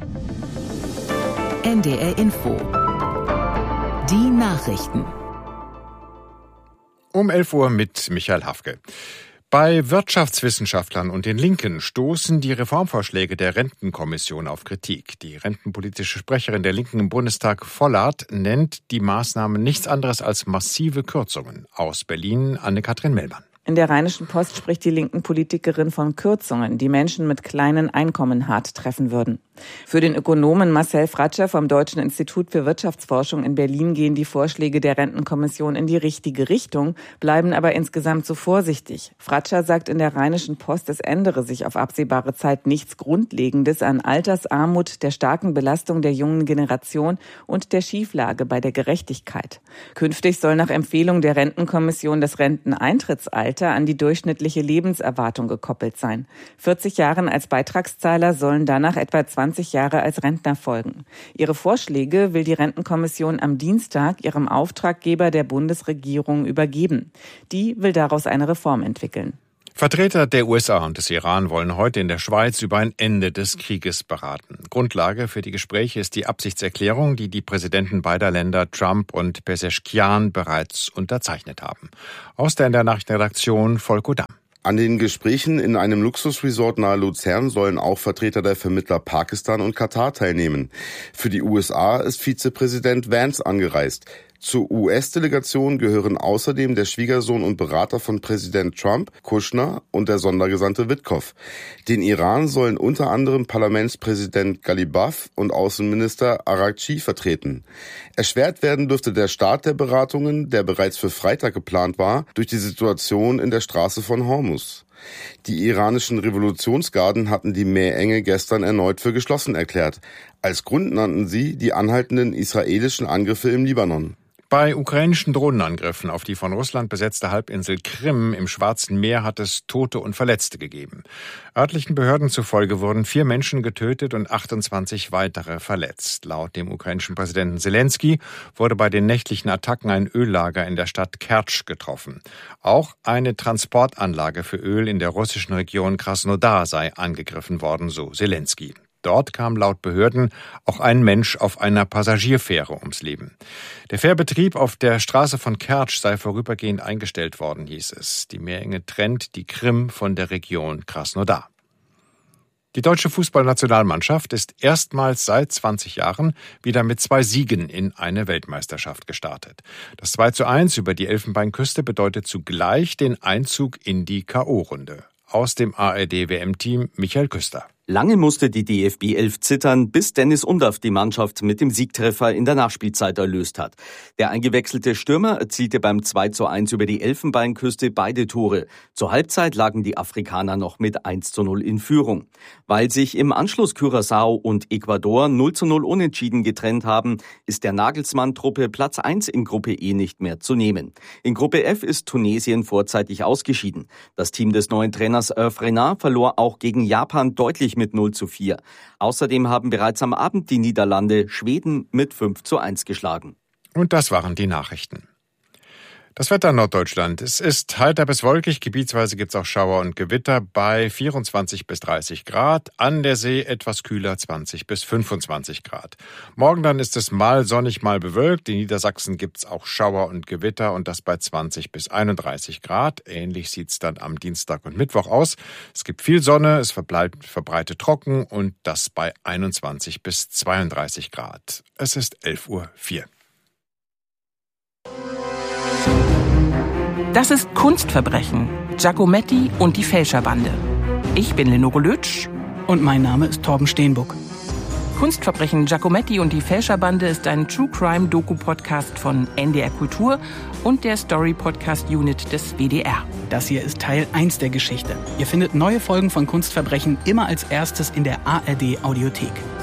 NDR Info. Die Nachrichten. Um 11 Uhr mit Michael Hafke. Bei Wirtschaftswissenschaftlern und den Linken stoßen die Reformvorschläge der Rentenkommission auf Kritik. Die rentenpolitische Sprecherin der Linken im Bundestag, Vollard, nennt die Maßnahmen nichts anderes als massive Kürzungen. Aus Berlin, Anne-Kathrin Mellmann. In der Rheinischen Post spricht die linken Politikerin von Kürzungen, die Menschen mit kleinen Einkommen hart treffen würden. Für den Ökonomen Marcel Fratscher vom Deutschen Institut für Wirtschaftsforschung in Berlin gehen die Vorschläge der Rentenkommission in die richtige Richtung, bleiben aber insgesamt zu vorsichtig. Fratscher sagt in der Rheinischen Post, es ändere sich auf absehbare Zeit nichts Grundlegendes an Altersarmut, der starken Belastung der jungen Generation und der Schieflage bei der Gerechtigkeit. Künftig soll nach Empfehlung der Rentenkommission das Renteneintrittsalter an die durchschnittliche Lebenserwartung gekoppelt sein. 40 Jahre als Beitragszahler sollen danach etwa 20 Jahre als Rentner folgen. Ihre Vorschläge will die Rentenkommission am Dienstag ihrem Auftraggeber der Bundesregierung übergeben. Die will daraus eine Reform entwickeln. Vertreter der USA und des Iran wollen heute in der Schweiz über ein Ende des Krieges beraten. Grundlage für die Gespräche ist die Absichtserklärung, die die Präsidenten beider Länder, Trump und Pezeshkian, bereits unterzeichnet haben. Aus der Nachrichtenredaktion Volko Damm. An den Gesprächen in einem Luxusresort nahe Luzern sollen auch Vertreter der Vermittler Pakistan und Katar teilnehmen. Für die USA ist Vizepräsident Vance angereist. Zur US-Delegation gehören außerdem der Schwiegersohn und Berater von Präsident Trump, Kushner, und der Sondergesandte Witkow. Den Iran sollen unter anderem Parlamentspräsident Ghalibaf und Außenminister Araghchi vertreten. Erschwert werden dürfte der Start der Beratungen, der bereits für Freitag geplant war, durch die Situation in der Straße von Hormuz. Die iranischen Revolutionsgarden hatten die Meerenge gestern erneut für geschlossen erklärt. Als Grund nannten sie die anhaltenden israelischen Angriffe im Libanon. Bei ukrainischen Drohnenangriffen auf die von Russland besetzte Halbinsel Krim im Schwarzen Meer hat es Tote und Verletzte gegeben. Örtlichen Behörden zufolge wurden 4 Menschen getötet und 28 weitere verletzt. Laut dem ukrainischen Präsidenten Zelensky wurde bei den nächtlichen Attacken ein Öllager in der Stadt Kertsch getroffen. Auch eine Transportanlage für Öl in der russischen Region Krasnodar sei angegriffen worden, so Zelensky. Dort kam laut Behörden auch ein Mensch auf einer Passagierfähre ums Leben. Der Fährbetrieb auf der Straße von Kertsch sei vorübergehend eingestellt worden, hieß es. Die Meerenge trennt die Krim von der Region Krasnodar. Die deutsche Fußballnationalmannschaft ist erstmals seit 20 Jahren wieder mit 2 Siegen in eine Weltmeisterschaft gestartet. Das 2:1 über die Elfenbeinküste bedeutet zugleich den Einzug in die K.O.-Runde. Aus dem ARD-WM-Team Michael Küster. Lange musste die DFB 11 zittern, bis Dennis Undaff die Mannschaft mit dem Siegtreffer in der Nachspielzeit erlöst hat. Der eingewechselte Stürmer erzielte beim 2:1 über die Elfenbeinküste beide Tore. Zur Halbzeit lagen die Afrikaner noch mit 1:0 in Führung. Weil sich im Anschluss Curaçao und Ecuador 0:0 unentschieden getrennt haben, ist der Nagelsmann-Truppe Platz 1 in Gruppe E nicht mehr zu nehmen. In Gruppe F ist Tunesien vorzeitig ausgeschieden. Das Team des neuen Trainers Hervé Renard verlor auch gegen Japan deutlich mit 0:4. Außerdem haben bereits am Abend die Niederlande Schweden mit 5:1 geschlagen. Und das waren die Nachrichten. Das Wetter in Norddeutschland. Es ist heiter bis wolkig, gebietsweise gibt es auch Schauer und Gewitter bei 24 bis 30 Grad. An der See etwas kühler, 20 bis 25 Grad. Morgen dann ist es mal sonnig, mal bewölkt. In Niedersachsen gibt es auch Schauer und Gewitter und das bei 20 bis 31 Grad. Ähnlich sieht es dann am Dienstag und Mittwoch aus. Es gibt viel Sonne, es verbleibt verbreitet trocken und das bei 21 bis 32 Grad. Es ist 11:04 Uhr. Das ist Kunstverbrechen, Giacometti und die Fälscherbande. Ich bin Lenore Lötsch. Und mein Name ist Torben Steenbuck. Kunstverbrechen, Giacometti und die Fälscherbande ist ein True-Crime-Doku-Podcast von NDR Kultur und der Story-Podcast-Unit des WDR. Das hier ist Teil 1 der Geschichte. Ihr findet neue Folgen von Kunstverbrechen immer als erstes in der ARD-Audiothek.